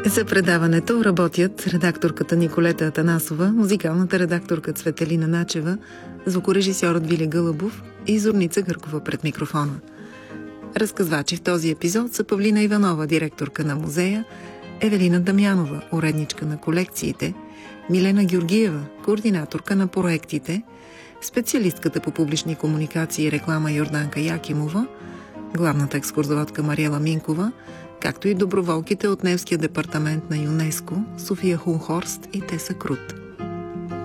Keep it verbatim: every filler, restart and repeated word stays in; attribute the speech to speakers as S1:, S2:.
S1: За предаването работят редакторката Николета Атанасова, музикалната редакторка Цветелина Начева, звукорежисьорът Вили Гълъбов и Зорница Гъркова пред микрофона. Разказвачи в този епизод са Павлина Иванова, директорка на музея, Евелина Дамянова, уредничка на колекциите, Милена Георгиева, координаторка на проектите, специалистката по публични комуникации и реклама Йорданка Якимова, главната екскурзоводка Мариела Минкова, както и доброволките от Невския департамент на ЮНЕСКО София Хунхорст и Теса Крут.